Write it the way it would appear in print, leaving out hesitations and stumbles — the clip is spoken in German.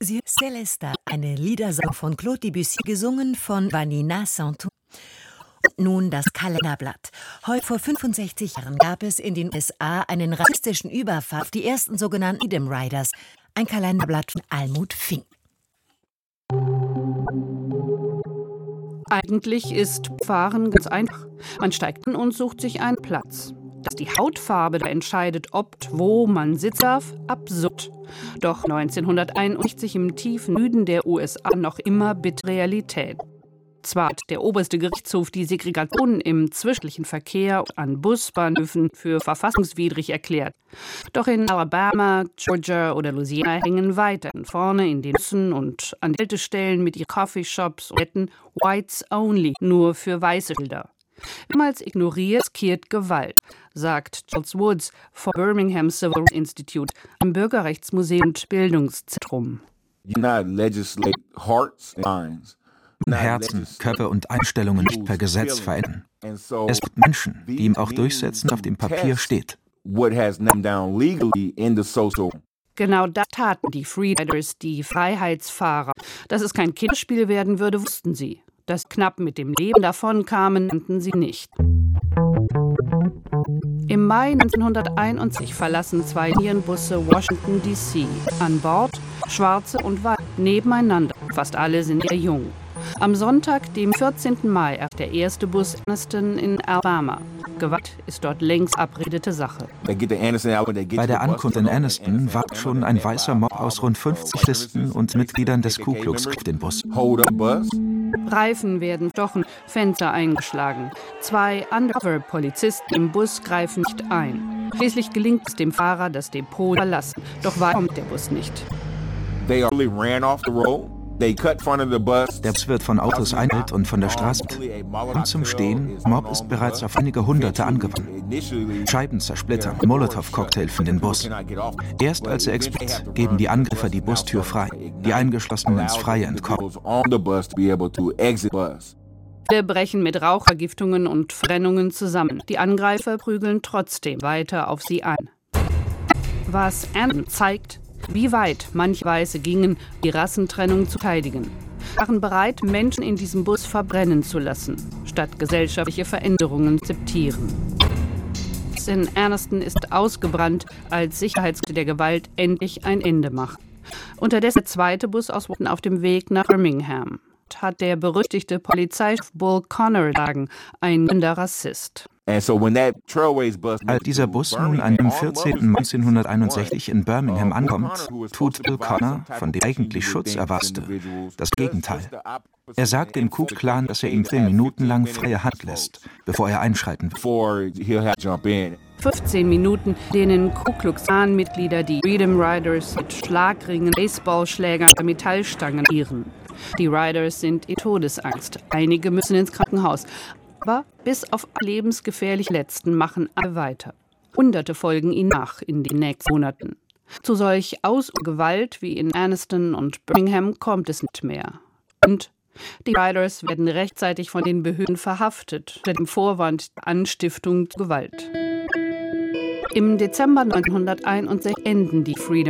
Sie Célestat, eine Liedersau von Claude Debussy, gesungen von Vanina Santou. Nun das Kalenderblatt. Heute vor 65 Jahren gab es in den USA einen rassistischen Überfall auf die ersten sogenannten Freedom Riders. Ein Kalenderblatt von Almut Fink. Eigentlich ist Fahren ganz einfach. Man steigt an und sucht sich einen Platz. Dass die Hautfarbe da entscheidet, ob, wo man sitzen darf, absurd. Doch 1961 im tiefen Süden der USA noch immer bittere Realität. Zwar hat der oberste Gerichtshof die Segregation im zwischenlichen Verkehr an Busbahnhöfen für verfassungswidrig erklärt. Doch in Alabama, Georgia oder Louisiana hängen weiterhin vorne in den Bussen und an Haltestellen mit ihren Coffeeshops und Ketten Whites Only, nur für weiße Schilder. Wenn man es ignoriert, riskiert Gewalt, sagt Charles Woods vom Birmingham Civil Rights Institute, einem Bürgerrechtsmuseum und Bildungszentrum. Herzen, Köpfe und Einstellungen nicht per Gesetz verändern. Es gibt Menschen, die ihm auch durchsetzen, auf dem Papier steht. Genau das taten die Freeriders, die Freiheitsfahrer. Dass es kein Kinderspiel werden würde, wussten sie. Dass knapp mit dem Leben davonkamen, nannten sie nicht. Im Mai 1961 verlassen 2 Linienbusse Washington, D.C. An Bord Schwarze und Weiße nebeneinander. Fast alle sind sehr jung. Am Sonntag, dem 14. Mai, erfährt der erste Bus Anniston in Alabama. Gewalt ist dort längst abredete Sache. Bei der Ankunft in Anniston wartet schon ein weißer Mob aus rund 50 Listen und Mitgliedern des Ku Klux Klan den Bus. Reifen werden stochen, Fenster eingeschlagen. 2 Undercover-Polizisten im Bus greifen nicht ein. Schließlich gelingt es dem Fahrer, das Depot zu verlassen. Doch weit kommt der Bus nicht. Der Bus wird von Autos eingeholt und von der Straße und zum Stehen. Mob ist bereits auf einige Hunderte angekommen. Scheiben zersplittern, Molotow-Cocktail für den Bus. Erst als er explodiert, geben die Angreifer die Bustür frei. Die Eingeschlossenen ins Freie entkommen. Alle brechen mit Rauchvergiftungen und Verbrennungen zusammen. Die Angreifer prügeln trotzdem weiter auf sie ein. Was Anniston zeigt, wie weit manche Weiße gingen, die Rassentrennung zu verteidigen. Waren bereit, Menschen in diesem Bus verbrennen zu lassen, statt gesellschaftliche Veränderungen zu akzeptieren. In Anniston ist ausgebrannt, als Sicherheitskräfte der Gewalt endlich ein Ende machen. Unterdessen der zweite Bus aus Washington auf dem Weg nach Birmingham. Hat der berüchtigte Polizeichef Bull Connor sagen, ein Rassist. Als dieser Bus nun am 14. Mai 1961 in Birmingham ankommt, tut Bull Connor, von dem eigentlich Schutz erwartete, das Gegenteil. Er sagt dem Ku Klux Klan, dass er ihm 10 Minuten lang freie Hand lässt, bevor er einschreiten will. 15 Minuten, denen Ku Klux Klan-Mitglieder die Freedom Riders mit Schlagringen, Baseballschlägern und Metallstangen ihren. Die Riders sind in Todesangst. Einige müssen ins Krankenhaus. Aber bis auf lebensgefährlich Letzten machen alle weiter. Hunderte folgen ihnen nach in den nächsten Monaten. Zu solch Gewalt wie in Anniston und Birmingham kommt es nicht mehr. Und die Riders werden rechtzeitig von den Behörden verhaftet, unter dem Vorwand der Anstiftung zu Gewalt. Im Dezember 1961 enden die Freedom